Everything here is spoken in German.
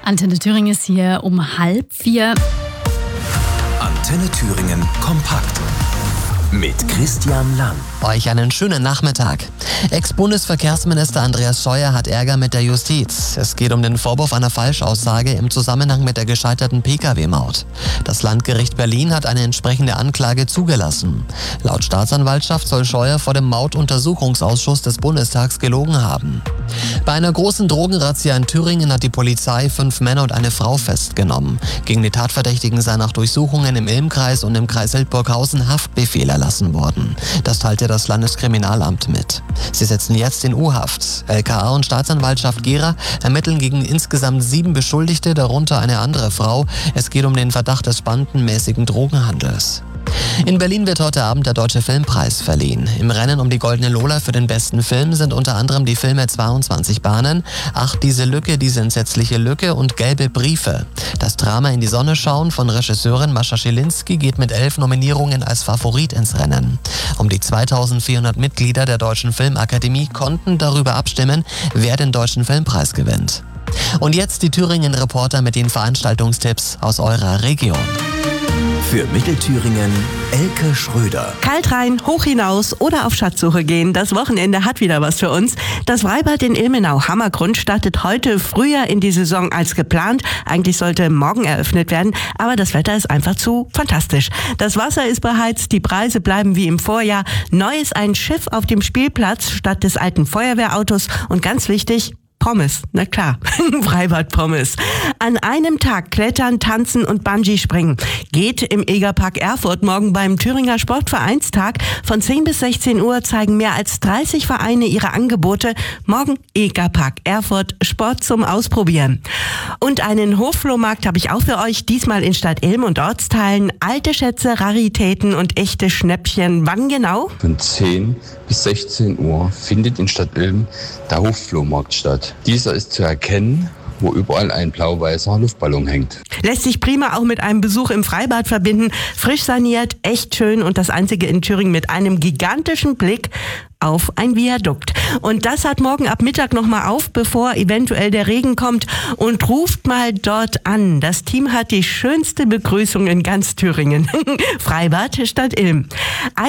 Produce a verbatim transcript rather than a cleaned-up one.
Antenne Thüringen ist hier um halb vier. Antenne Thüringen kompakt mit Christian Lang. Euch einen schönen Nachmittag. Ex-Bundesverkehrsminister Andreas Scheuer hat Ärger mit der Justiz. Es geht um den Vorwurf einer Falschaussage im Zusammenhang mit der gescheiterten Pkw-Maut. Das Landgericht Berlin hat eine entsprechende Anklage zugelassen. Laut Staatsanwaltschaft soll Scheuer vor dem Mautuntersuchungsausschuss des Bundestags gelogen haben. Bei einer großen Drogenrazzia in Thüringen hat die Polizei fünf Männer und eine Frau festgenommen. Gegen die Tatverdächtigen sei nach Durchsuchungen im Ilmkreis und im Kreis Hildburghausen Haftbefehl erlassen worden. Das teilte das Landeskriminalamt mit. Sie setzen jetzt in U-Haft. L K A und Staatsanwaltschaft Gera ermitteln gegen insgesamt sieben Beschuldigte, darunter eine andere Frau. Es geht um den Verdacht des bandenmäßigen Drogenhandels. In Berlin wird heute Abend der Deutsche Filmpreis verliehen. Im Rennen um die Goldene Lola für den besten Film sind unter anderem die Filme zweiundzwanzig Bahnen, Ach, diese Lücke, diese entsetzliche Lücke und Gelbe Briefe. Das Drama In die Sonne schauen von Regisseurin Mascha Schilinski geht mit elf Nominierungen als Favorit ins Rennen. Um die zweitausendvierhundert Mitglieder der Deutschen Filmakademie konnten darüber abstimmen, wer den Deutschen Filmpreis gewinnt. Und jetzt die Thüringen-Reporter mit den Veranstaltungstipps aus eurer Region. Für Mittelthüringen Elke Schröder. Kalt rein, hoch hinaus oder auf Schatzsuche gehen. Das Wochenende hat wieder was für uns. Das Freibad in Ilmenau Hammergrund startet heute früher in die Saison als geplant. Eigentlich sollte morgen eröffnet werden, aber das Wetter ist einfach zu fantastisch. Das Wasser ist beheizt, die Preise bleiben wie im Vorjahr. Neu ist ein Schiff auf dem Spielplatz statt des alten Feuerwehrautos und ganz wichtig, Pommes, na klar, Freibad-Pommes. An einem Tag klettern, tanzen und Bungee-Springen. Geht im Egerpark Erfurt morgen beim Thüringer Sportvereinstag. Von zehn bis sechzehn Uhr zeigen mehr als dreißig Vereine ihre Angebote. Morgen Egerpark Erfurt, Sport zum Ausprobieren. Und einen Hofflohmarkt habe ich auch für euch, diesmal in Stadt Ilm und Ortsteilen. Alte Schätze, Raritäten und echte Schnäppchen. Wann genau? Von zehn bis sechzehn Uhr findet in Stadt Ilm der Hofflohmarkt statt. Dieser ist zu erkennen, wo überall ein blau-weißer Luftballon hängt. Lässt sich prima auch mit einem Besuch im Freibad verbinden. Frisch saniert, echt schön und das einzige in Thüringen mit einem gigantischen Blick auf ein Viadukt. Und das hat morgen ab Mittag nochmal auf, bevor eventuell der Regen kommt. Und ruft mal dort an. Das Team hat die schönste Begrüßung in ganz Thüringen. Freibad Stadt Ilm.